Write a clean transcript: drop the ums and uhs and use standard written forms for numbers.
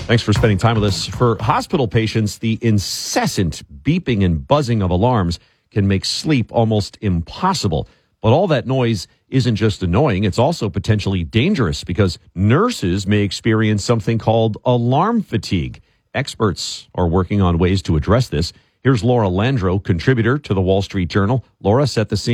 Thanks for spending time with us. For hospital patients, the incessant beeping and buzzing of alarms can make sleep almost impossible. But all that noise isn't just annoying, it's also potentially dangerous because nurses may experience something called alarm fatigue. Experts are working on ways to address this. Here's Laura Landro, contributor to the Wall Street Journal. Laura, set the scene.